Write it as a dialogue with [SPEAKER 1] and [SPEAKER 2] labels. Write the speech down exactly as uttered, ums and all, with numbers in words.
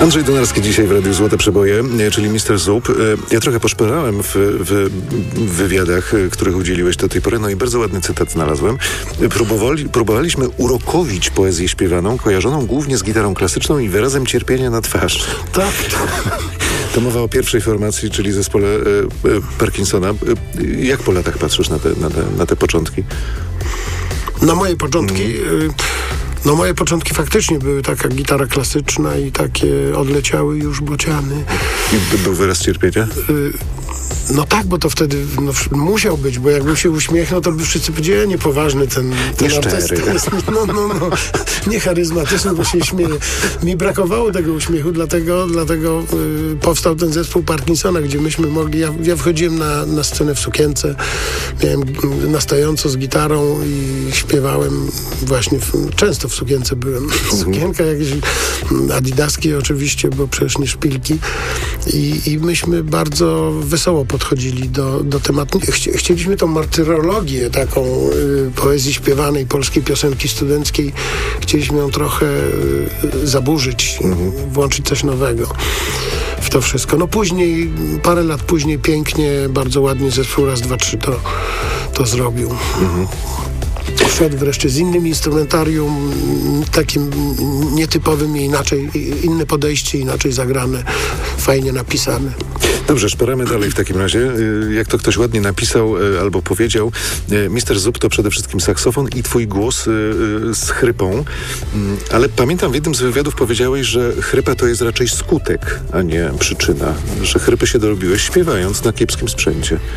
[SPEAKER 1] Andrzej Donarski dzisiaj w Radiu Złote Przeboje, czyli mister Zup. Ja trochę poszperałem w, w, w wywiadach, których udzieliłeś do tej pory, no i bardzo ładny cytat znalazłem. Próbowali, próbowaliśmy urokowić poezję śpiewaną, kojarzoną głównie z gitarą klasyczną i wyrazem cierpienia na twarz.
[SPEAKER 2] Tak.
[SPEAKER 1] To mowa o pierwszej formacji, czyli zespole e, e, Parkinsona. E, jak po latach patrzysz na te, na te, na te początki?
[SPEAKER 2] Na moje początki... Mm. No moje początki faktycznie były taka gitara klasyczna i takie odleciały już bociany.
[SPEAKER 1] I był wyraz cierpienia?
[SPEAKER 2] Y- No tak, bo to wtedy no, musiał być, bo jakbym się uśmiechnął, to by wszyscy powiedzieli, niepoważny ten, ten artysta jest. No, no, no, nie charyzmatyczny, bo się śmieje. Mi brakowało tego uśmiechu, dlatego, dlatego y, powstał ten zespół Parkinsona, gdzie myśmy mogli, ja, ja wchodziłem na, na scenę w sukience, miałem na stojąco z gitarą i śpiewałem właśnie, w, często w sukience byłem. Sukienka jakieś adidaskie oczywiście, bo przecież nie szpilki. I, i myśmy bardzo wesoło podchodzili do, do tematu. Chci, chcieliśmy tą martyrologię taką y, poezji śpiewanej, polskiej piosenki studenckiej, chcieliśmy ją trochę y, zaburzyć, mhm. włączyć coś nowego w to wszystko. No później, parę lat później pięknie, bardzo ładnie zespół Raz, Dwa, Trzy to, to zrobił. Mhm. Wszedł wreszcie z innym instrumentarium, takim nietypowym i inaczej, inne podejście, inaczej zagrane, fajnie napisane.
[SPEAKER 1] Dobrze, szperamy dalej w takim razie. Jak to ktoś ładnie napisał albo powiedział, mister Zup to przede wszystkim saksofon i twój głos z chrypą. Ale pamiętam, w jednym z wywiadów powiedziałeś, że chrypa to jest raczej skutek, a nie przyczyna. Że chrypy się dorobiłeś śpiewając na kiepskim sprzęcie.